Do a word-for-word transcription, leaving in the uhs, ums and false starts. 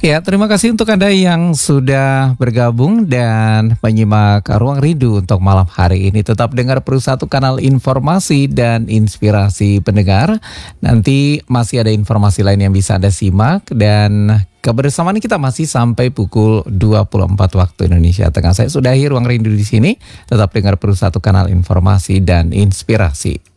Ya, terima kasih untuk Anda yang sudah bergabung dan menyimak Ruang Rindu untuk malam hari ini. Tetap dengar Perlu Satu kanal informasi dan inspirasi pendengar. Nanti masih ada informasi lain yang bisa Anda simak dan kebersamaan kita masih sampai pukul dua puluh empat waktu Indonesia Tengah. Saya sudahi Ruang Rindu di sini. Tetap dengar Perlu Satu kanal informasi dan inspirasi.